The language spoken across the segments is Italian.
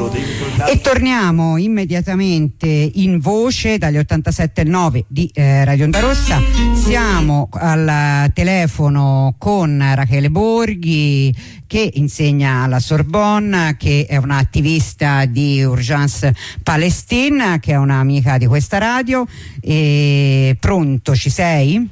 E torniamo immediatamente in voce dagli 87.9 di Radio Onda Rossa. Siamo al telefono con Rachele Borghi, che insegna alla Sorbonne, che è un'attivista di Urgence Palestine, che è un'amica di questa radio. Pronto, ci sei?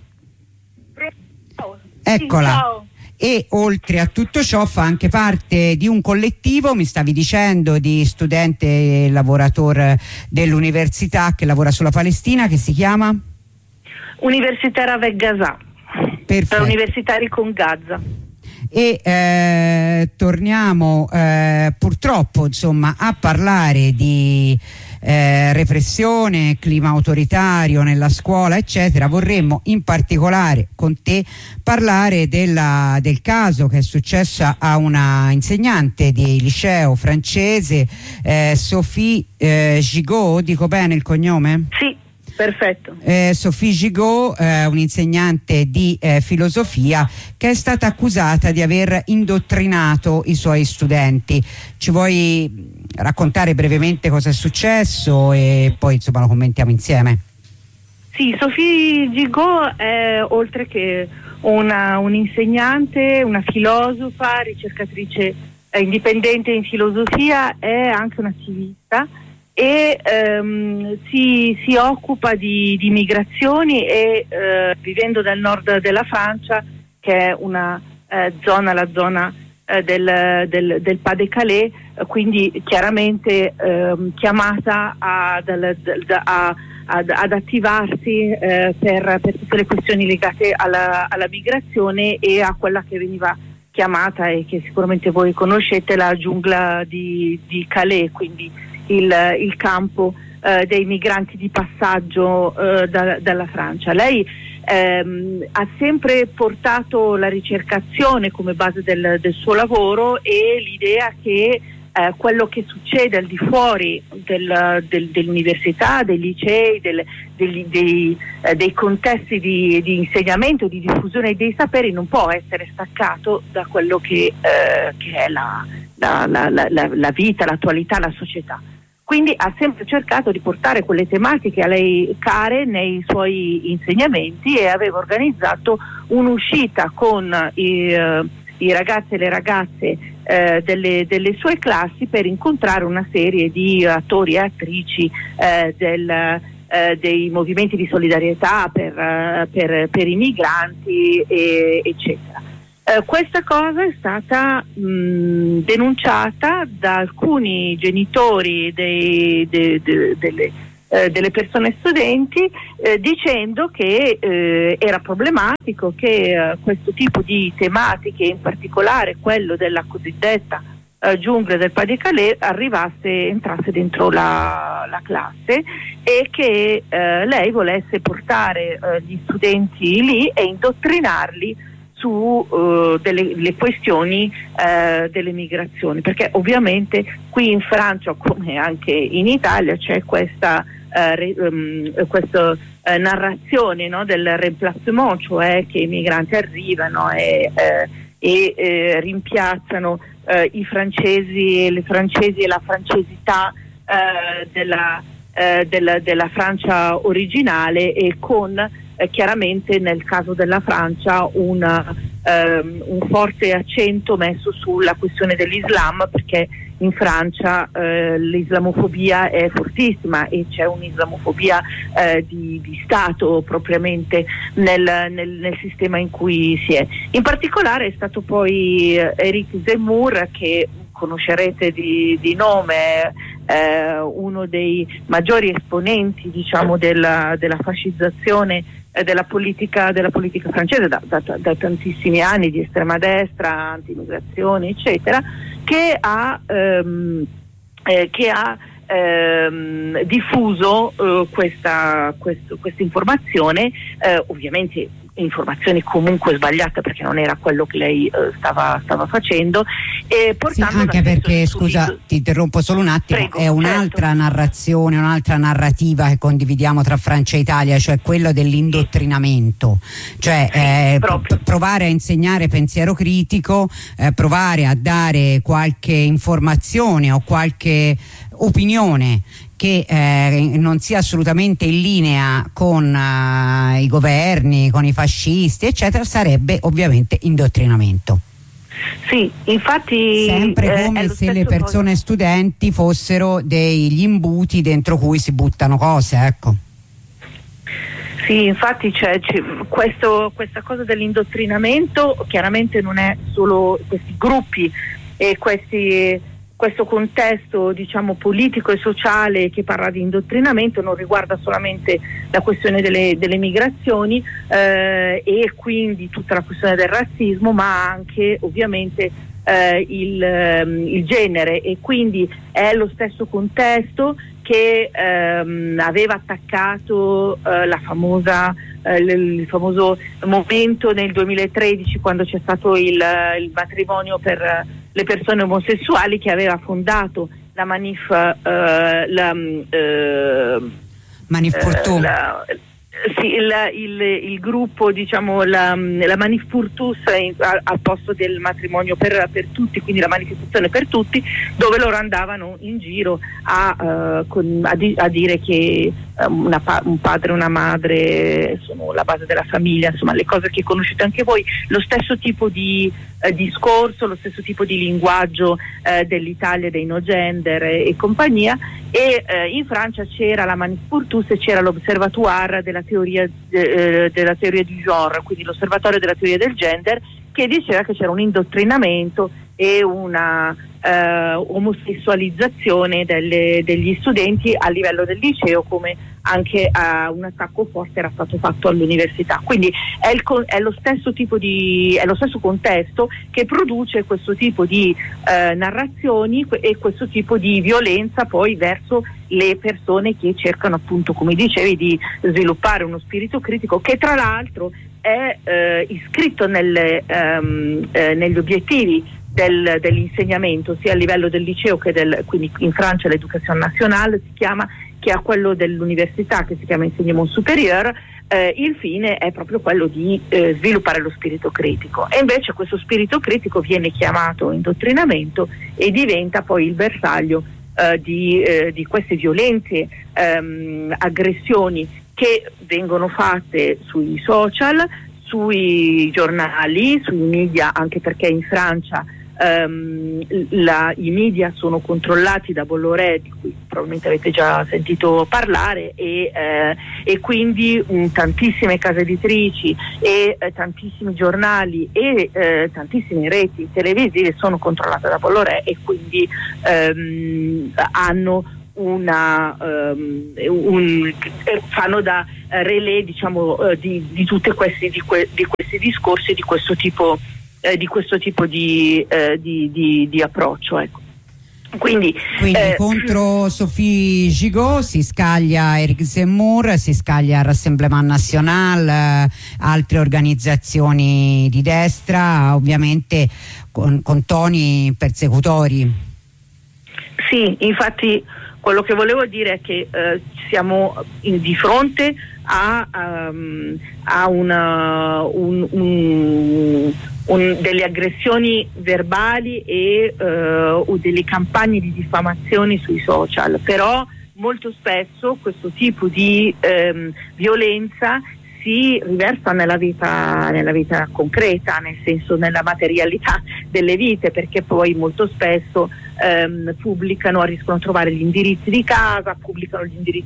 Eccola. Sì, ciao. E oltre a tutto ciò fa anche parte di un collettivo, mi stavi dicendo, di studente e lavoratore dell'università che lavora sulla Palestina, che si chiama? Università Avec Gaza. Perfetto. Universitari con Gaza. E torniamo purtroppo insomma a parlare di repressione, clima autoritario nella scuola eccetera. Vorremmo in particolare con te parlare del caso che è successo a una insegnante di liceo francese, Sophie Gigot, dico bene il cognome? Sì, perfetto. Sophie Gigot, un'insegnante di filosofia che è stata accusata di aver indottrinato i suoi studenti. Ci vuoi raccontare brevemente cosa è successo e poi insomma lo commentiamo insieme? Sì, Sophie Gigot è, oltre che un'insegnante, una filosofa, ricercatrice indipendente in filosofia, è anche un'attivista e si occupa di migrazioni e vivendo nel nord della Francia, che è una zona, la zona del Pas-de-Calais, quindi chiaramente chiamata ad attivarsi per tutte le questioni legate alla migrazione e a quella che veniva chiamata, e che sicuramente voi conoscete, la giungla di Calais, quindi il campo dei migranti di passaggio dalla Francia. Lei ha sempre portato la ricercazione come base del suo lavoro e l'idea che quello che succede al di fuori dell'università, dei licei, dei contesti di insegnamento, di diffusione dei saperi, non può essere staccato da quello che è la vita, l'attualità, la società. Quindi ha sempre cercato di portare quelle tematiche a lei care nei suoi insegnamenti e aveva organizzato un'uscita con i ragazzi e le ragazze delle sue classi per incontrare una serie di attori e attrici dei movimenti di solidarietà per i migranti, eccetera. Questa cosa è stata denunciata da alcuni genitori delle persone studenti, dicendo che era problematico che questo tipo di tematiche, in particolare quello della cosiddetta giungla del Pas-de-Calais, entrasse dentro la classe, e che lei volesse portare gli studenti lì e indottrinarli su le questioni delle migrazioni, perché ovviamente qui in Francia, come anche in Italia, c'è questa narrazione, no, del remplacement, cioè che i migranti arrivano e rimpiazzano i francesi e le francesi e la francesità della Francia originale, e con chiaramente nel caso della Francia un forte accento messo sulla questione dell'Islam, perché in Francia l'islamofobia è fortissima e c'è un'islamofobia di Stato propriamente nel sistema in cui si è. In particolare è stato poi Éric Zemmour, che conoscerete di nome, uno dei maggiori esponenti, diciamo, della fascizzazione della politica francese da tantissimi anni, di estrema destra, anti-immigrazione, eccetera, che ha diffuso questa informazione, ovviamente informazioni comunque sbagliate, perché non era quello che lei stava facendo, e portando anche perché, scusa, ti interrompo solo un attimo. Prego, è un'altra certo. narrazione, un'altra narrativa che condividiamo tra Francia e Italia, cioè quello dell'indottrinamento, cioè provare a insegnare pensiero critico, provare a dare qualche informazione o qualche opinione che non sia assolutamente in linea con i governi, con i fascisti, eccetera, sarebbe ovviamente indottrinamento. Sì, infatti sempre come se le persone studenti fossero degli imbuti dentro cui si buttano cose, ecco. Sì, infatti c'è questa cosa dell'indottrinamento, chiaramente non è solo questi gruppi e questo contesto, diciamo, politico e sociale che parla di indottrinamento, non riguarda solamente la questione delle migrazioni e quindi tutta la questione del razzismo, ma anche ovviamente il genere, e quindi è lo stesso contesto che aveva attaccato il famoso momento nel 2013, quando c'è stato il matrimonio per le persone omosessuali, che aveva fondato la Manif pour tous. Sì, il gruppo, diciamo, la Manif pour tous al posto del matrimonio per tutti, quindi la manifestazione per tutti, dove loro andavano in giro a dire che un padre e una madre sono la base della famiglia, insomma le cose che conoscete anche voi, lo stesso tipo di discorso, lo stesso tipo di linguaggio dell'Italia, dei no gender e compagnia. E in Francia c'era la Manif pour tous e c'era l'Observatoire della teoria du genre, quindi l'osservatorio della teoria del gender, che diceva che c'era un indottrinamento e una omosessualizzazione degli studenti a livello del liceo, come anche un attacco forte era stato fatto all'università. Quindi è lo stesso contesto che produce questo tipo di narrazioni e questo tipo di violenza poi verso le persone che cercano, appunto, come dicevi, di sviluppare uno spirito critico, che tra l'altro è iscritto negli obiettivi dell'insegnamento, sia a livello del liceo quindi in Francia l'Education nationale si chiama, che a quello dell'università, che si chiama Enseignement supérieur. Il fine è proprio quello di sviluppare lo spirito critico, e invece questo spirito critico viene chiamato indottrinamento e diventa poi il bersaglio di queste violente aggressioni che vengono fatte sui social, sui giornali, sui media, anche perché in Francia i media sono controllati da Bolloré, di cui probabilmente avete già sentito parlare, e quindi tantissime case editrici e tantissimi giornali e tantissime reti televisive sono controllate da Bolloré, e quindi hanno fanno da relè, diciamo, di tutti questi discorsi, di questo tipo di approccio, ecco. Quindi contro Sophie Gigot si scaglia Éric Zemmour, si scaglia Rassemblement National, altre organizzazioni di destra, ovviamente con toni persecutori. Sì, infatti quello che volevo dire è che siamo di fronte a delle aggressioni verbali e delle campagne di diffamazione sui social, però molto spesso questo tipo di violenza si riversa nella vita concreta, nel senso nella materialità delle vite, perché poi molto spesso riescono a trovare gli indirizzi di casa, pubblicano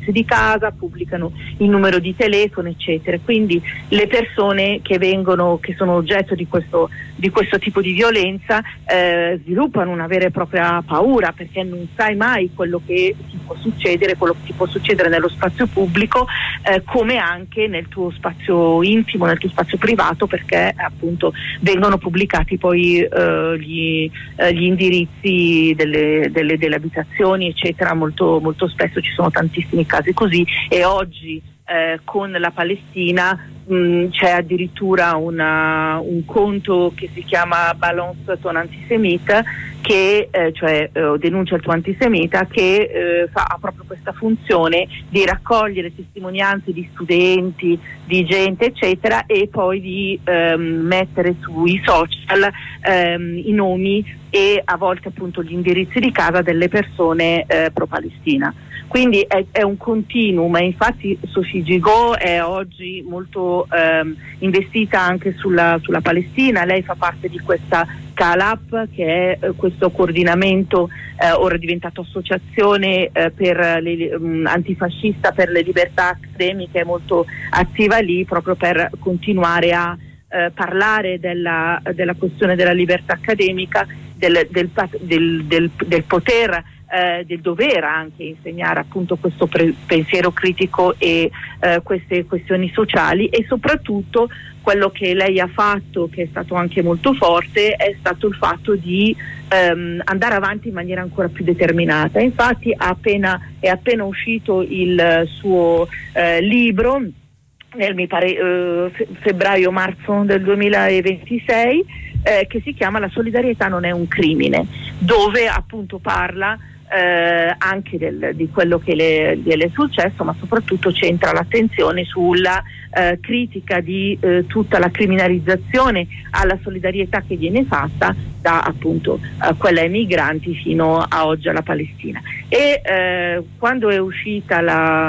il numero di telefono, eccetera. Quindi le persone che sono oggetto di questo tipo di violenza sviluppano una vera e propria paura, perché non sai mai quello che ti può succedere, quello che ti può succedere nello spazio pubblico, come anche nel tuo spazio intimo, nel tuo spazio privato, perché appunto vengono pubblicati poi gli indirizzi delle abitazioni, eccetera. Molto spesso ci sono tantissimi casi così, e oggi con la Palestina c'è addirittura un conto che si chiama Balance ton antisemita, che cioè denuncia il tuo antisemita, che ha proprio questa funzione di raccogliere testimonianze di studenti, di gente eccetera, e poi di mettere sui social i nomi e a volte appunto gli indirizzi di casa delle persone pro-Palestina. Quindi è un continuum, e infatti Sophie Gigot è oggi molto investita anche sulla Palestina. Lei fa parte di questa CALAP, che è questo coordinamento, ora è diventato associazione antifascista per le libertà accademiche, è molto attiva lì proprio per continuare a parlare della questione della libertà accademica, del poter, del dover anche insegnare appunto questo pensiero critico e queste questioni sociali. E soprattutto quello che lei ha fatto, che è stato anche molto forte, è stato il fatto di andare avanti in maniera ancora più determinata. Infatti è appena uscito il suo libro nel, mi pare, febbraio-marzo del 2026, che si chiama La solidarietà non è un crimine, dove appunto parla anche di quello che le è successo, ma soprattutto centra l'attenzione sulla critica di tutta la criminalizzazione alla solidarietà che viene fatta da appunto quella ai migranti fino a oggi alla Palestina. E quando è uscita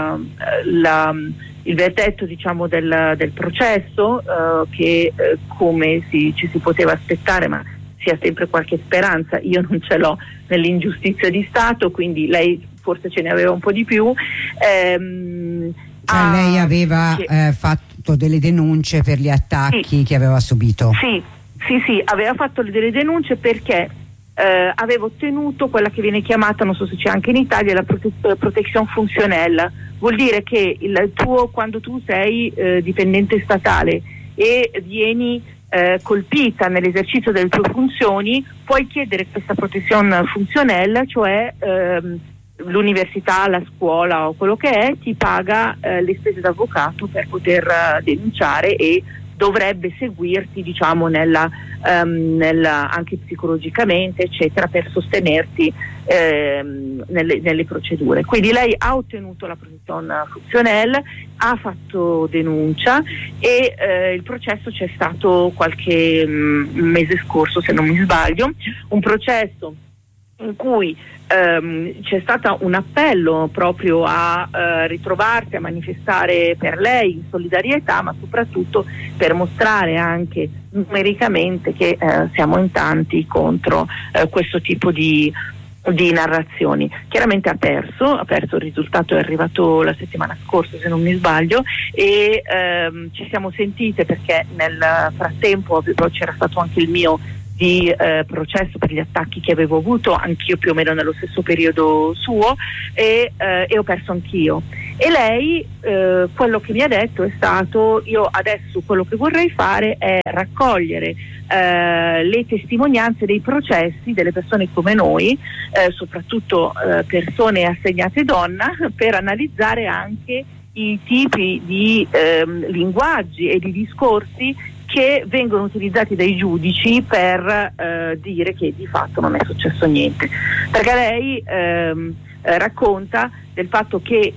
il verdetto, diciamo, del processo, che come ci si poteva aspettare, ma sia sempre qualche speranza, io non ce l'ho nell'ingiustizia di Stato, quindi lei forse ce ne aveva un po' di più. Lei aveva fatto delle denunce per gli attacchi che aveva subito. Sì, aveva fatto delle denunce perché aveva ottenuto quella che viene chiamata, non so se c'è anche in Italia, la protezione funzionelle. Vuol dire che quando tu sei dipendente statale e vieni colpita nell'esercizio delle tue funzioni, puoi chiedere questa protezione funzionelle, cioè l'università, la scuola o quello che è ti paga le spese d'avvocato per poter denunciare, e dovrebbe seguirti, diciamo, anche psicologicamente eccetera, per sostenerti nelle procedure. Quindi lei ha ottenuto la protezione funzionelle, ha fatto denuncia, e il processo c'è stato qualche mese scorso, se non mi sbaglio, un processo in cui c'è stato un appello proprio a ritrovarsi, a manifestare per lei in solidarietà, ma soprattutto per mostrare anche numericamente che siamo in tanti contro questo tipo di narrazioni. Chiaramente ha perso, il risultato è arrivato la settimana scorsa, se non mi sbaglio, e ci siamo sentite perché nel frattempo c'era stato anche il mio di processo per gli attacchi che avevo avuto, anch'io più o meno nello stesso periodo suo, e ho perso anch'io. E lei quello che mi ha detto è stato: io adesso quello che vorrei fare è raccogliere le testimonianze dei processi delle persone come noi, soprattutto persone assegnate donna, per analizzare anche i tipi di linguaggi e di discorsi che vengono utilizzati dai giudici per dire che di fatto non è successo niente. Perché lei racconta del fatto che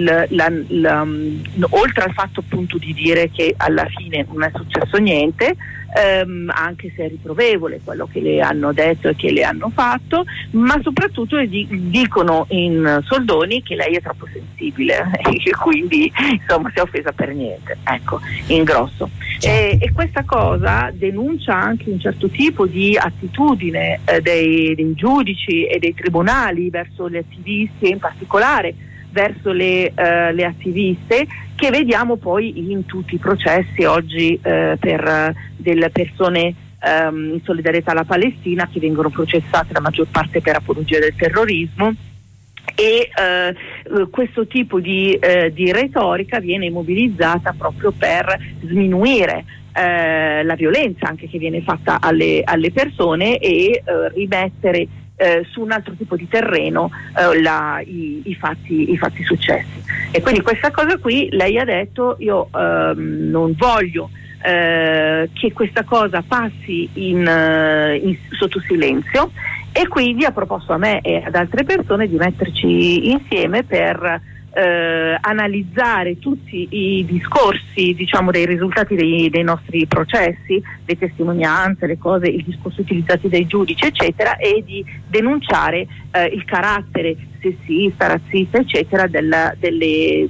oltre al fatto appunto di dire che alla fine non è successo niente, anche se è riprovevole quello che le hanno detto e che le hanno fatto, ma soprattutto dicono in soldoni che lei è troppo sensibile e quindi insomma si è offesa per niente, ecco, in grosso. E questa cosa denuncia anche un certo tipo di attitudine dei giudici e dei tribunali verso gli attivisti, e in particolare verso le attiviste, che vediamo poi in tutti i processi oggi per delle persone in solidarietà alla Palestina, che vengono processate la maggior parte per apologia del terrorismo. E questo tipo di retorica viene mobilizzata proprio per sminuire la violenza anche che viene fatta alle persone, e rimettere su un altro tipo di terreno i fatti successi. E quindi questa cosa qui lei ha detto: io non voglio che questa cosa passi sotto silenzio, e quindi ha proposto a me e ad altre persone di metterci insieme per analizzare tutti i discorsi, diciamo, dei risultati dei nostri processi, le testimonianze, le cose, i discorsi utilizzati dai giudici, eccetera, e di denunciare il carattere sessista, razzista, eccetera, delle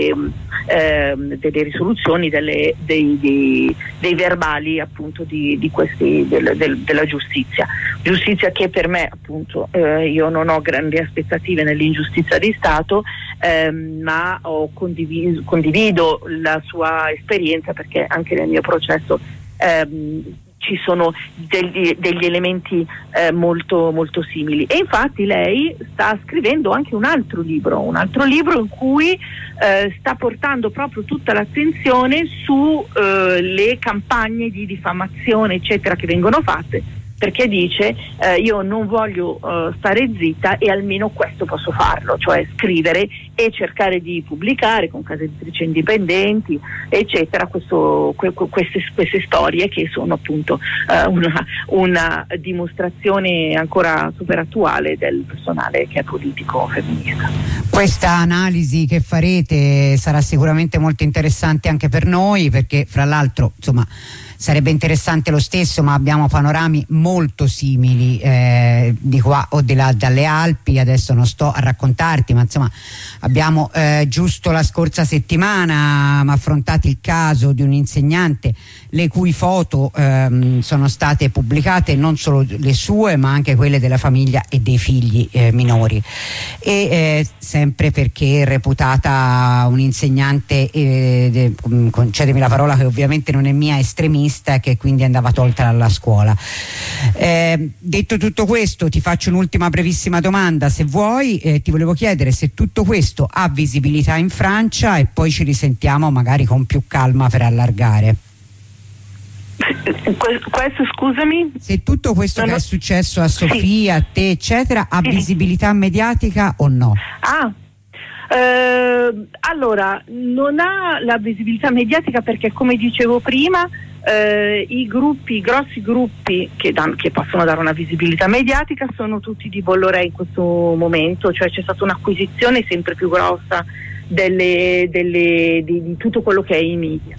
risoluzioni, dei verbali, appunto, di questi della giustizia che per me, appunto, io non ho grandi aspettative nell'ingiustizia di Stato, ma condivido la sua esperienza, perché anche nel mio processo ci sono degli elementi molto, molto simili. E infatti lei sta scrivendo anche un altro libro in cui sta portando proprio tutta l'attenzione su le campagne di diffamazione, eccetera, che vengono fatte, perché dice io non voglio stare zitta, e almeno questo posso farlo, cioè scrivere e cercare di pubblicare con case editrici indipendenti, eccetera, queste storie che sono appunto una dimostrazione ancora super attuale del personale che è politico femminista. Questa analisi che farete sarà sicuramente molto interessante anche per noi, perché fra l'altro, insomma, sarebbe interessante lo stesso, ma abbiamo panorami molto simili di qua o di là dalle Alpi. Adesso non sto a raccontarti, ma insomma abbiamo giusto la scorsa settimana affrontato il caso di un insegnante le cui foto sono state pubblicate, non solo le sue ma anche quelle della famiglia e dei figli minori, e sempre perché è reputata un insegnante, concedemi la parola che ovviamente non è mia, estremista, che quindi andava tolta dalla scuola. Detto tutto questo, ti faccio un'ultima brevissima domanda, se vuoi. Ti volevo chiedere se tutto questo ha visibilità in Francia, e poi ci risentiamo magari con più calma per allargare. Questo, scusami? Se tutto questo che è successo a Sofia, a te, eccetera, ha visibilità mediatica o no? Allora, non ha la visibilità mediatica perché, come dicevo prima, i grossi gruppi che possono dare una visibilità mediatica sono tutti di Bolloré in questo momento, cioè c'è stata un'acquisizione sempre più grossa di tutto quello che è i media.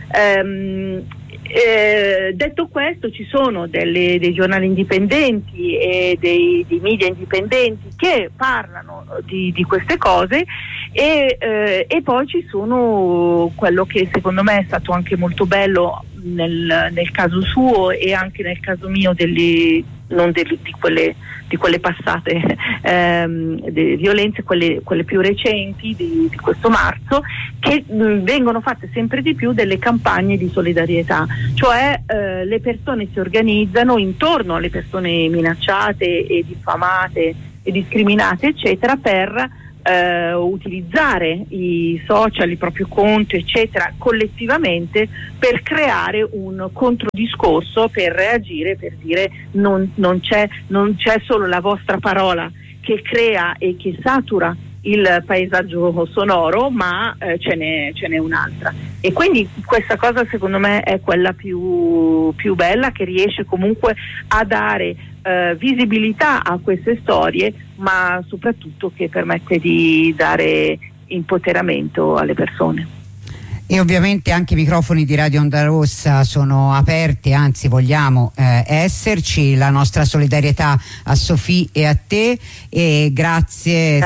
Detto questo, ci sono dei giornali indipendenti e dei media indipendenti che parlano di queste cose, e poi ci sono quello che secondo me è stato anche molto bello nel caso suo e anche nel caso mio, di quelle passate violenze, quelle più recenti di questo marzo, che vengono fatte sempre di più delle campagne di solidarietà, cioè le persone si organizzano intorno alle persone minacciate e diffamate e discriminate, eccetera, per utilizzare i social, il proprio conto, eccetera, collettivamente, per creare un controdiscorso, per reagire, per dire non c'è solo la vostra parola che crea e che satura il paesaggio sonoro, ma ce n'è un'altra. E quindi questa cosa secondo me è quella più bella, che riesce comunque a dare visibilità a queste storie, ma soprattutto che permette di dare empoderamento alle persone. E ovviamente anche i microfoni di Radio Onda Rossa sono aperti, anzi vogliamo esserci. La nostra solidarietà a Sofì e a te, e grazie